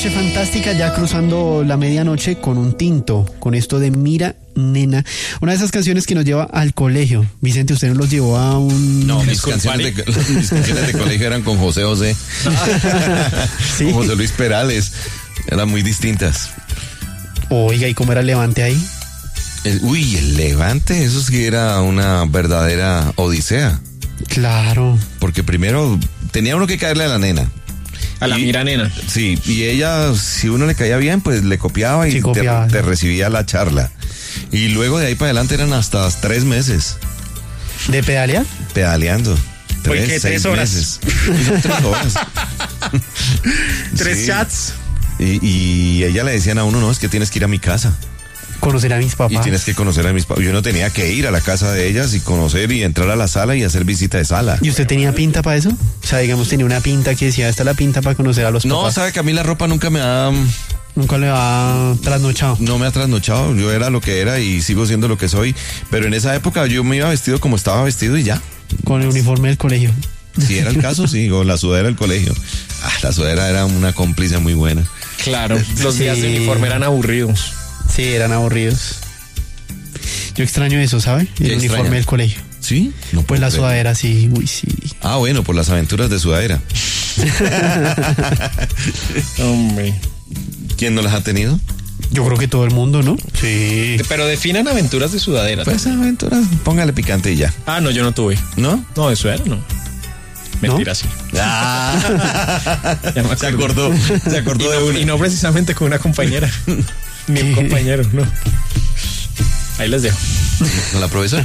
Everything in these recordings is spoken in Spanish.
noche fantástica, ya cruzando la medianoche con un tinto, con esto de Mira, Nena. Una de esas canciones que nos lleva al colegio. Vicente, ¿usted nos los llevó a un...? No, mis canciones de colegio eran con José José. ¿Sí? Con José Luis Perales. Eran muy distintas. Oiga, ¿y cómo era el Levante ahí? El Levante, eso sí era una verdadera odisea. Claro. Porque primero tenía uno que caerle a la nena. A la Mira, Nena. Sí, y ella, si uno le caía bien, pues le copiaba y sí, copiaba. te recibía la charla. Y luego de ahí para adelante eran hasta 3 meses. ¿De pedalear? Pedaleando. Oye, ¿qué, 6 3 meses. 3 horas. 3 Sí. chats. Y ella le decían a uno, no, es que tienes que ir a mi casa. Conocer a mis papás. Y tienes que conocer a mis papás. Yo no tenía que ir a la casa de ellas y conocer y entrar a la sala y hacer visita de sala. ¿Y usted tenía pinta para eso? O sea, digamos, tenía una pinta que decía, esta es la pinta para conocer a los No, papás. sabe que a mí la ropa nunca me ha... Nunca le ha trasnochado. No me ha trasnochado, yo era lo que era y sigo siendo lo que soy. Pero en esa época yo me iba vestido como estaba vestido y ya. Con el uniforme del colegio. Si era el caso, sí, o la sudadera del colegio. La sudadera era una cómplice muy buena. Claro, los Sí. días de uniforme eran aburridos. Sí, eran aburridos. Yo extraño eso, ¿sabe? El ¿Qué uniforme extraña? del colegio. ¿Sí? No Pues puedo la creer. sudadera, sí, uy, sí. Ah, bueno, por las aventuras de sudadera. Hombre. ¿Quién no las ha tenido? Yo creo que todo el mundo, ¿no? Sí. Pero definan aventuras de sudadera. Pues aventuras, póngale picante y ya. Ah, no, yo no tuve. ¿No? No, eso era, no. Mentira, sí. Ah, Ya me se acordé. acordó de una. Y no precisamente con una compañera. Ni un compañero, no. Ahí les dejo. ¿Con la profesora?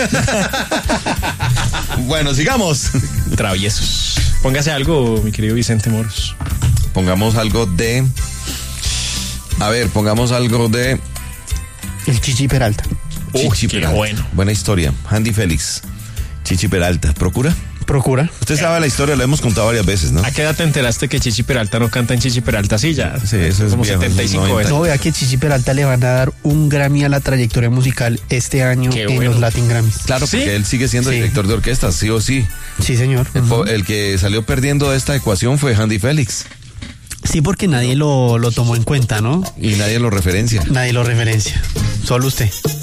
Bueno, sigamos. Traviesos. Póngase algo, mi querido Vicente Moros. Pongamos algo de... A ver, pongamos algo de... El Chichi Peralta. Chichi qué Peralta. bueno. Buena historia. Andy Félix. Chichi Peralta. ¿Procura? Procura. Usted sabe la historia, la hemos contado varias veces, ¿no? ¿A qué edad te enteraste que Chichi Peralta no canta en Chichi Peralta? Sí, ya. Sí, eso es como viejo, 75 90. veces. No, vea que Chichi Peralta le van a dar un Grammy a la trayectoria musical este año Qué en bueno. los Latin Grammys. Claro, ¿Sí? porque él sigue siendo Sí. director de orquesta, sí o sí. Sí, señor. El que salió perdiendo esta ecuación fue Andy Félix. Sí, porque nadie lo tomó en cuenta, ¿no? Y nadie lo referencia. Nadie lo referencia. Solo usted.